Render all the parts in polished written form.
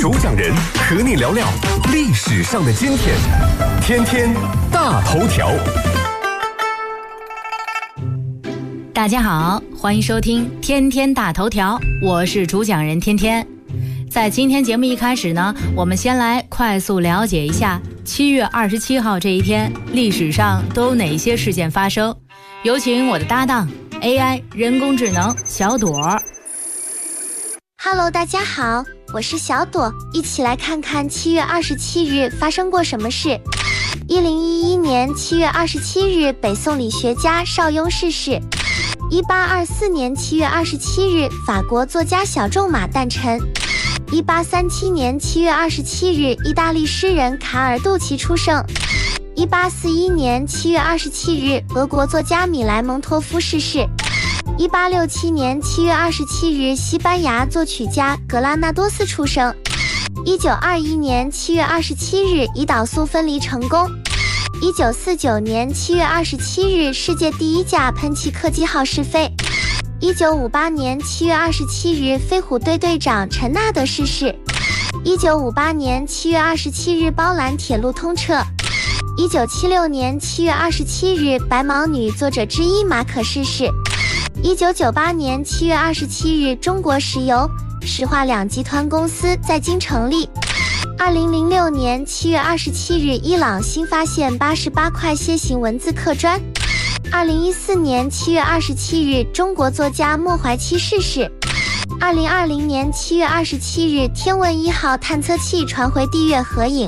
主讲人和你聊聊历史上的今天，天天大头条。 大家好，欢迎收听天天大头条，我是主讲人天天。在今天节目一开始呢，我们先来快速了解一下7月27号这一天历史上都有哪些事件发生。有请我的搭档 AI 人工智能小朵。 Hello， 大家好，我是小朵，一起来看看7月27日发生过什么事。1011年7月27日，北宋理学家邵雍逝世。1824年7月27日，法国作家小仲马诞辰。1837年7月27日，意大利诗人卡尔杜奇出生。1841年7月27日，俄国作家米莱蒙托夫逝世。1867年7月27日，西班牙作曲家格拉纳多斯出生。1921年7月27日，胰岛素分离成功。1949年7月27日，世界第一架喷气客机号试飞。1958年7月27日，飞虎队队长陈纳德逝世。1958年7月27日，包兰铁路通车。1976年7月27日，白毛女作者之一马可逝世。1998年7月27日，中国石油、石化两集团公司在京成立。2006年7月27日，伊朗新发现88块楔形文字刻砖。2014年7月27日，中国作家莫怀期逝世。2020年7月27日，天问1号探测器传回地月合影。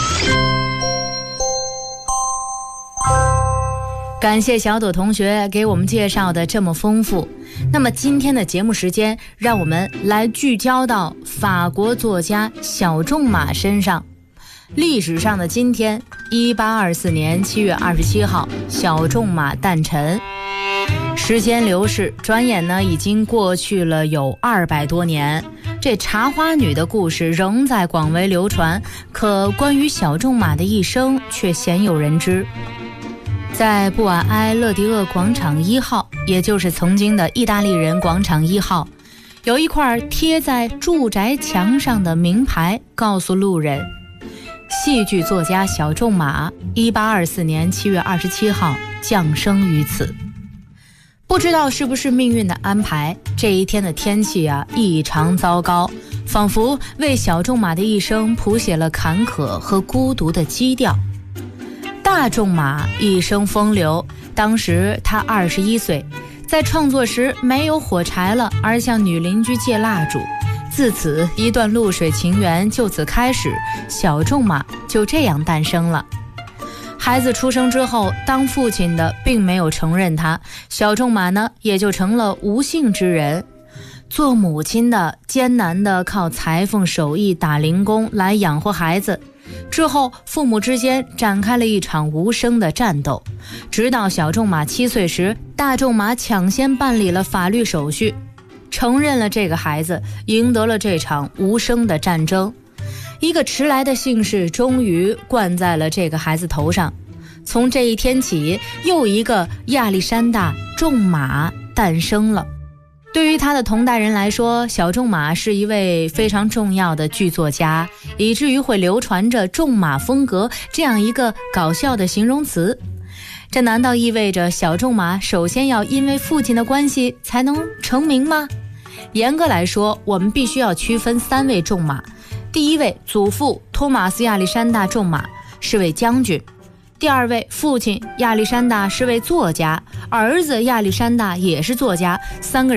感谢小朵同学给我们介绍的这么丰富。那么今天的节目时间，让我们来聚焦到法国作家小仲马身上。历史上的今天，1824年7月27号，小仲马诞辰。时间流逝，转眼呢已经过去了有200多年。这茶花女的故事仍在广为流传，可关于小仲马的一生却鲜有人知。在布瓦埃勒迪厄广场1号，也就是曾经的意大利人广场1号，有一块贴在住宅墙上的名牌，告诉路人，戏剧作家小仲马1824年7月27号降生于此。不知道是不是命运的安排，这一天的天气异常糟糕，仿佛为小仲马的一生谱写了坎坷和孤独的基调。大仲马一生风流，当时他21岁，在创作时没有火柴了，而向女邻居借蜡烛。自此，一段露水情缘就此开始，小仲马就这样诞生了。孩子出生之后，当父亲的并没有承认他，小仲马呢也就成了无姓之人。做母亲的艰难地靠裁缝手艺打零工来养活孩子。之后父母之间展开了一场无声的战斗，直到小仲马7岁时，大仲马抢先办理了法律手续，承认了这个孩子，赢得了这场无声的战争。一个迟来的姓氏终于冠在了这个孩子头上。从这一天起，又一个亚历山大仲马诞生了。对于他的同代人来说，小仲马是一位非常重要的剧作家，以至于会流传着仲马风格这样一个搞笑的形容词。这难道意味着小仲马首先要因为父亲的关系才能成名吗？严格来说，我们必须要区分3位仲马。第一位，祖父托马斯亚历山大仲马是位将军。第2位，父亲亚历山大是位作家，儿子亚历山大也是作家，3个人